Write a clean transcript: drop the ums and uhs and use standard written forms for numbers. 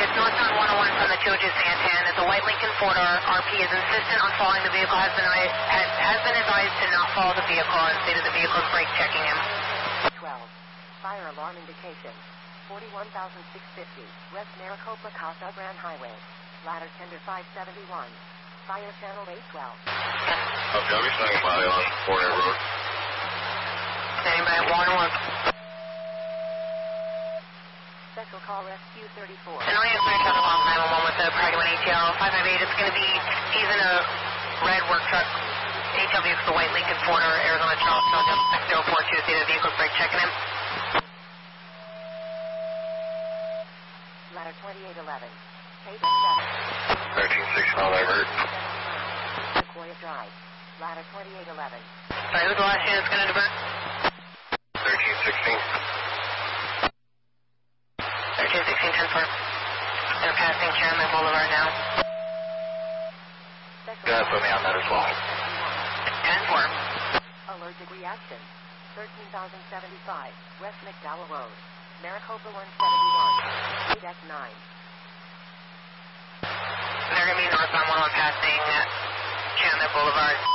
It's northbound 101 from the 202 Santan. It's a white Lincoln 4-door. RP is insistent on following the vehicle. Has been advised to not follow the vehicle and stated the vehicle is brake checking him. 12. Fire alarm indication. 41,650. West Maricopa Casa Grande Highway. Ladder tender 571. Fire channel 812. Copy, standing by on Warner Road. Standing by at 101. Special call rescue 34. And only has been shut along 911 with the Pride 1 ATL 558. It's going to be, he's in a red work truck. HLV is the white Lincoln 4-door, Arizona Charleston, 042, stated the vehicle's brake checking him. Ladder 2811. Page 7. 13-6 on Everett. Sequoia Drive. Ladder 2811. Sorry, who's the last unit that's going to divert? 13-16. 13-16, 10-4. They're passing Chandler Boulevard now. Yeah, put me on that as well. 10-4. Allergic reaction. 13,075. West McDowell Road. Maricopa 171. 8X9. They're going to be northbound 101 passing Chandler Boulevard.